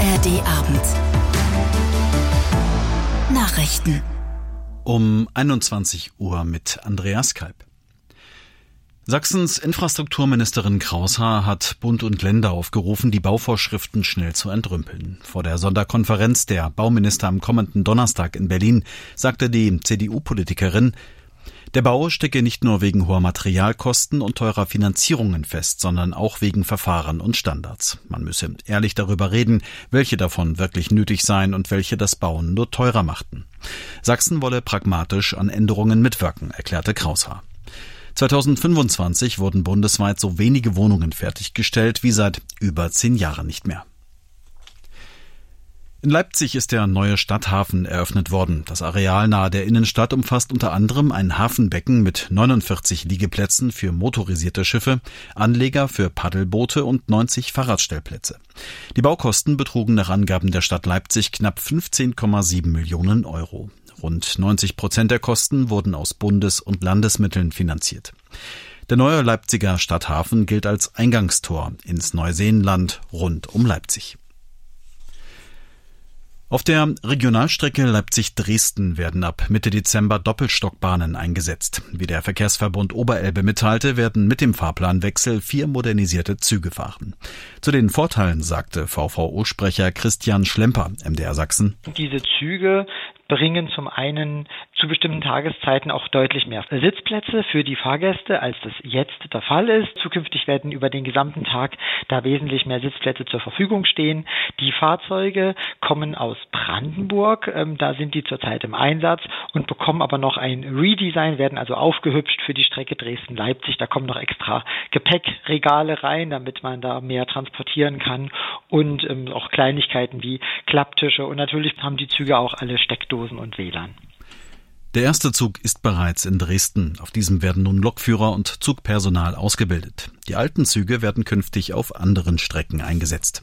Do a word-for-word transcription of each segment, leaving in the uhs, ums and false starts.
R D-Abend. Nachrichten. Um einundzwanzig Uhr mit Andreas Kalb. Sachsens Infrastrukturministerin Kraushaar hat Bund und Länder aufgerufen, die Bauvorschriften schnell zu entrümpeln. Vor der Sonderkonferenz der Bauminister am kommenden Donnerstag in Berlin sagte die C D U-Politikerin, der Bau stecke nicht nur wegen hoher Materialkosten und teurer Finanzierungen fest, sondern auch wegen Verfahren und Standards. Man müsse ehrlich darüber reden, welche davon wirklich nötig seien und welche das Bauen nur teurer machten. Sachsen wolle pragmatisch an Änderungen mitwirken, erklärte Kraushaar. zweitausendfünfundzwanzig wurden bundesweit so wenige Wohnungen fertiggestellt wie seit über zehn Jahren nicht mehr. In Leipzig ist der neue Stadthafen eröffnet worden. Das Areal nahe der Innenstadt umfasst unter anderem ein Hafenbecken mit neunundvierzig Liegeplätzen für motorisierte Schiffe, Anleger für Paddelboote und neunzig Fahrradstellplätze. Die Baukosten betrugen nach Angaben der Stadt Leipzig knapp fünfzehn Komma sieben Millionen Euro. Rund neunzig Prozent der Kosten wurden aus Bundes- und Landesmitteln finanziert. Der neue Leipziger Stadthafen gilt als Eingangstor ins Neuseenland rund um Leipzig. Auf der Regionalstrecke Leipzig-Dresden werden ab Mitte Dezember Doppelstockbahnen eingesetzt. Wie der Verkehrsverbund Oberelbe mitteilte, werden mit dem Fahrplanwechsel vier modernisierte Züge fahren. Zu den Vorteilen sagte V V O-Sprecher Christian Schlemper, M D R Sachsen. Diese Züge bringen zum einen zu bestimmten Tageszeiten auch deutlich mehr Sitzplätze für die Fahrgäste, als das jetzt der Fall ist. Zukünftig werden über den gesamten Tag da wesentlich mehr Sitzplätze zur Verfügung stehen. Die Fahrzeuge kommen aus Brandenburg, ähm, da sind die zurzeit im Einsatz und bekommen aber noch ein Redesign, werden also aufgehübscht für die Strecke Dresden-Leipzig. Da kommen noch extra Gepäckregale rein, damit man da mehr transportieren kann und ähm, auch Kleinigkeiten wie Klapptische und natürlich haben die Züge auch alle Steckdosen und W L A N. Der erste Zug ist bereits in Dresden. Auf diesem werden nun Lokführer und Zugpersonal ausgebildet. Die alten Züge werden künftig auf anderen Strecken eingesetzt.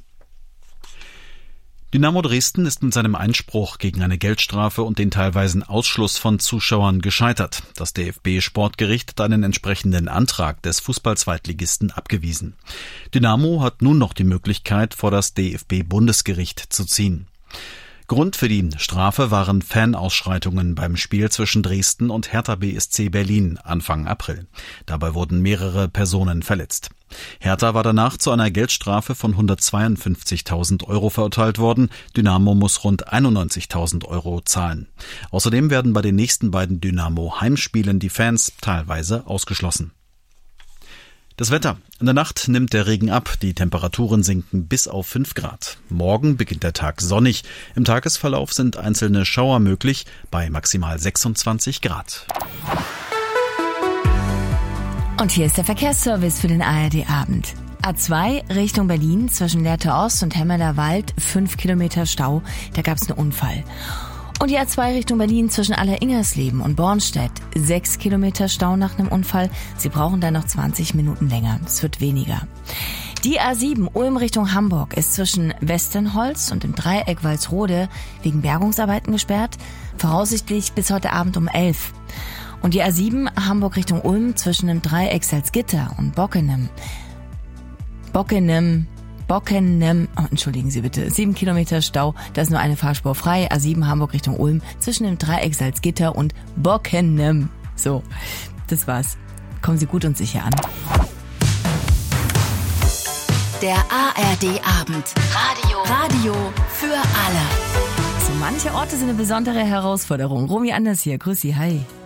Dynamo Dresden ist mit seinem Einspruch gegen eine Geldstrafe und den teilweisen Ausschluss von Zuschauern gescheitert. Das D F B-Sportgericht hat einen entsprechenden Antrag des Fußball-Zweitligisten abgewiesen. Dynamo hat nun noch die Möglichkeit, vor das D F B-Bundesgericht zu ziehen. Grund für die Strafe waren Fanausschreitungen beim Spiel zwischen Dresden und Hertha B S C Berlin Anfang April. Dabei wurden mehrere Personen verletzt. Hertha war danach zu einer Geldstrafe von hundertzweiundfünfzigtausend Euro verurteilt worden. Dynamo muss rund einundneunzigtausend Euro zahlen. Außerdem werden bei den nächsten beiden Dynamo-Heimspielen die Fans teilweise ausgeschlossen. Das Wetter. In der Nacht nimmt der Regen ab, die Temperaturen sinken bis auf fünf Grad. Morgen beginnt der Tag sonnig. Im Tagesverlauf sind einzelne Schauer möglich bei maximal sechsundzwanzig Grad. Und hier ist der Verkehrsservice für den A R D-Abend. A zwei Richtung Berlin zwischen Lehrte Ost und Hemmeler Wald, fünf Kilometer Stau, da gab es einen Unfall. Und die A zwei Richtung Berlin zwischen Aller-Ingersleben und Bornstedt. Sechs Kilometer Stau nach einem Unfall. Sie brauchen dann noch zwanzig Minuten länger. Es wird weniger. Die A sieben Ulm Richtung Hamburg ist zwischen Westernholz und dem Dreieck Walsrode wegen Bergungsarbeiten gesperrt. Voraussichtlich bis heute Abend um elf. Und die A sieben Hamburg Richtung Ulm zwischen dem Dreieck Salzgitter und Bockenem. Bockenem. Bockenem, oh, entschuldigen Sie bitte, sieben Kilometer Stau, da ist nur eine Fahrspur frei, A sieben Hamburg Richtung Ulm, zwischen dem Dreieck Salzgitter und Bockenem. So, das war's. Kommen Sie gut und sicher an. Der A R D-Abend. Radio. Radio für alle. So manche Orte sind eine besondere Herausforderung. Romy Anders hier, grüß Sie, hi.